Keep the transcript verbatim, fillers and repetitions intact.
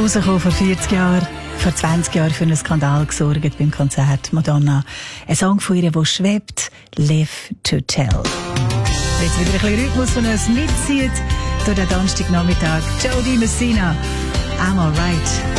Rausgekommen vor vierzig Jahren, vor zwanzig Jahren für einen Skandal gesorgt beim Konzert Madonna. Ein Song von ihr, der schwebt, Live to Tell. Jetzt wieder ein bisschen Rhythmus, von uns mitzieht durch den Donnerstagnachmittag. Jody Messina, I'm alright.